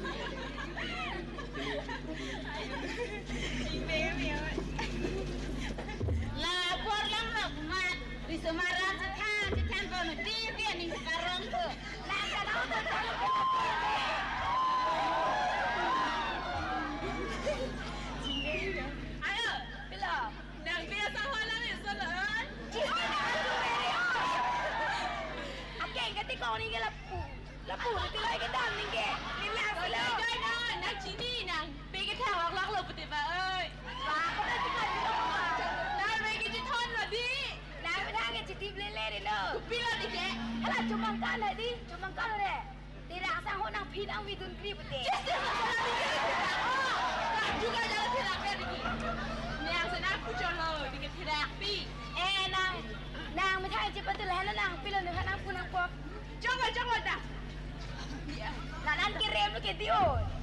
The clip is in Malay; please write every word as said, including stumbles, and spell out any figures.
Lapor lang lah buat di Semarang cetan cetan kono di dia ning sekarang tu. Lah kalau tu ayo, bila nang dia sahalah ni salah. Okey, kata kau ni ke lapu. Lapu nanti lagi ke dalam ni ke. Ni lah sila. Dai dai nang sini nang. Pergi tawak lak lo putih ba ơi. Ba ko dah tinggal di rumah. Dai pergi di thon lah di. Nah, dah ke citi lele di lo. Bila di ke. Alah cuma kau lah di, cuma kau deh. Tidak sang ho nang pinang widun kri putih. Oh, tak juga jalan tidak pergi. Ni yang senang aku colo di ke tidak pi. Eh nang, nang macam cepat tu lah nang pilo nang nang punang pok. Coba coba dah. Nah, nanti rem lu ke dio.